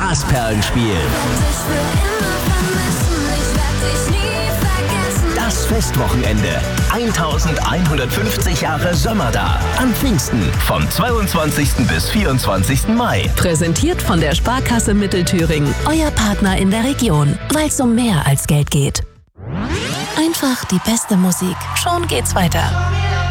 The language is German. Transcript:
Kasperlspiel. Das Festwochenende. 1150 Jahre Sommer da. An Pfingsten vom 22. bis 24. Mai. Präsentiert von der Sparkasse Mittelthüringen. Euer Partner in der Region. Weil es um mehr als Geld geht. Einfach die beste Musik. Schon geht's weiter.